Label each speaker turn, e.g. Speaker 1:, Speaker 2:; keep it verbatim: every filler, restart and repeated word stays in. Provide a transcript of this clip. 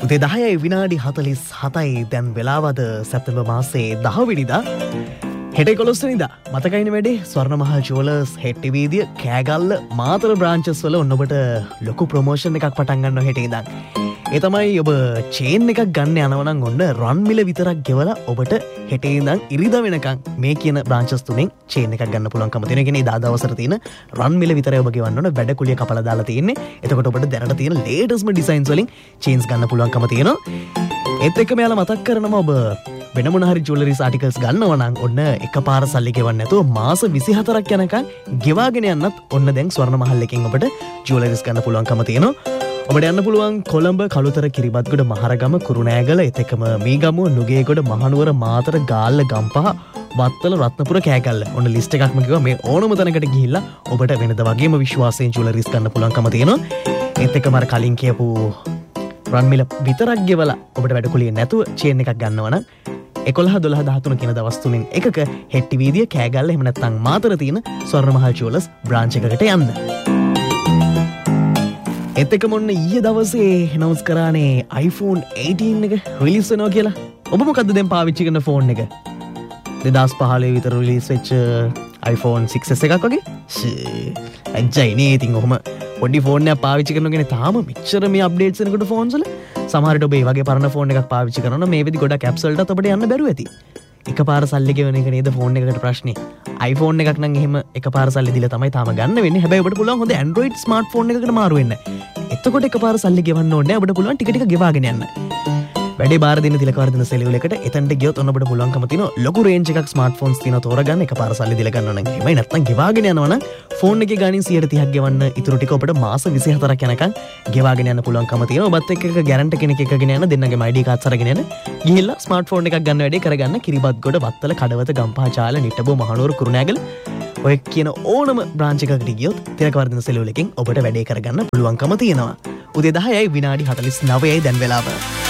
Speaker 1: උදේ දහයයි විනාඩි හතළිස් හතයි දැන් වෙලාවද සැප්තැම්බර් මාසේ දහ වෙනිදා හෙට එකොළොස් වෙනිදා මතකයිනේ වැඩේ ස්වර්ණ මහල් ජුවලර්ස් හෙට්ටි වීදිය කෑගල්ල මාතර බ්‍රාන්චස් වල ඔන්න ඔබට ලොකු ප්‍රොමෝෂන් එකක් පටන් ගන්නවා හෙට ඉඳන්. ඒ තමයි ඔබ චේන් එකක් ගන්න යනවා නම් ඔන්න රන් මිල විතරක් ගෙවලා ඔබට හෙට ඉඳන් ඉරිදා වෙනකන් මේ කියන බ්‍රාන්චස් තුනෙන් චේන් එකක් ගන්න පුළුවන්කම තියෙන. ඒ කියන්නේ දා දවසට තියෙන රන් මිල විතරයි ඔබ ගෙවන්න ඕන. වැඩ කුලිය කපලා දාලා තියෙන්නේ. එතකොට ඔබට දැනට තියෙන ලේටස්ට්ම ඩිසයින්ස් වලින් චේන්ස් ගන්න පුළුවන්කම තියෙනවා. ඒත් එක්ක මෙයාලා මතක් කරනවා ඔබ වෙන මොන හරි ජුවලරිස් ආටිකල්ස් ගන්නවා නම් ඔන්න එකපාර සල්ලි ගෙවන්න නැතුව මාස විසිහතරක් යනකම් ගෙවාගෙන යන්නත් ඔන්න දැන් ස්වර්ණ මහල් එකෙන් ඔබට ජුවලරිස් ගන්න පුළුවන්කම තියෙනවා. ඔබට යන්න පුළුවන් කොළඹ, කළුතර, කිරිබත්ගොඩ, මහරගම, කුරුණෑගල, එතෙකම මීගමුව, නුගේගොඩ, මහනුවර, මාතර, ගාල්ල, ගම්පහ, වත්තල, රත්නපුර, කෑගල්ල. ඔන්න ලිස්ට් එකක්ම කිව්වා. මේ ඕනම තැනකට ගිහිල්ලා ඔබට වෙනද වගේම විශ්වාසයෙන් ජුවලරිස් ගන්න පුළුවන්කම තියෙනවා. ඒත් එක්කම අර කලින් කියපු රන් මිල විතරක් ගෙවලා ඔබට වැඩ කුලිය නැතුව චේන් එකක් ගන්නවා නම් එකොළහ දොළහ දහතුන කියන දවස් තුනෙන් එකක හෙට්ටි වීදිය කෑගල්ල එහෙම නැත්නම් මාතර තියෙන ස්වර්ණ මහල් ජුවලර්ස් බ්‍රාන්ච් එකකට යන්න. ඒත් එක්කම ඔන්න ඊයේ දවසේ අනවුන්ස් කරානේ iPhone eighteen එක රිලීස් වෙනවා කියලා. ඔබ මොකද්ද දැන් පාවිච්චි කරන ෆෝන් එක? දෙදාස් පහළොව විතර රිලීස් වෙච්ච iPhone six S එකක් වගේ? ෂී අජයිනේ. ඉතින් ඔහම පොඩි ෆෝන් එකක් පාවිච්චි කරනගෙන තාම මෙච්චර මේ අප්ඩේට්ස් එනකොට ෆෝන්ස් වල සමහරට ඔබ මේ වගේ පරණ ෆෝන් එකක් පාවිච්චි කරනවා මේ වෙදි ගොඩක් ඇප්ස් වලටත් ඔබට යන්න බැරුව ඇති. එකපාර සල්ලි ගෙවන එක නේද ෆෝන් එකකට ප්‍රශ්නේ. iPhone එකක් නම් එහෙම එකපාර සල්ලි දීලා තමයි තාම ගන්න වෙන්නේ. හැබැයි ඔබට පුළුවන් හොඳ Android ස්මාර්ට්ෆෝන් එකකට මාරු වෙන්න. එතකොට එකපාර සල්ලි ගෙවන්න ඕනේ නැහැ. ඔබට පුළුවන් ටික ටික ගෙවාගෙන යන්න. වැඩේ බාර දෙන්න තිලකවර්ධන සෙලියුල් එකට එතනට ගියොත් ඔන්න ඔබට පුළුවන්කම තියෙනවා ලොකු රේන්ජ් එකක් ස්මාර්ට්ෆෝන්ස් තියෙනවා තෝරගන්න. එකපාර සල්ලි දීලා ගන්නවා නම් එහෙමයි නැත්නම් ගෙවාගෙන යනවා නම් ෆෝන් එකේ ගාණින් සියයට තිහක් ගෙවන්න ඉතුරු ටික ඔබට මාස විසිහතරක් යනකම් ගෙවාගෙන යන්න පුළුවන්කම තියෙනවා. ඔබත් එක්ක එක ගැරන්ටි කෙනෙක් එක්කගෙන යන දෙන්නගේම I D කාඩ්ස් අරගෙන යන ගිහිල්ලා ස්මාර්ට්ෆෝන් එකක් ගන්න වැඩේ කරගන්න. කිරිබත්ගොඩ, වත්තල, කඩවත, ගම්පහ, චාල, නිට්ටඹුව, මහනුවර, කුරුණෑගල ඔය කියන ඕනම බ්‍රාන්ච් එකකට ගියොත් තිලකවර්ධන සෙලියුල් එකෙන් ඔබට වැඩේ කරගන්න පුළුවන්කම තියෙනවා. උදේ දහයයි විනාඩි හතළිස් නවයයි දැන් වෙලාව.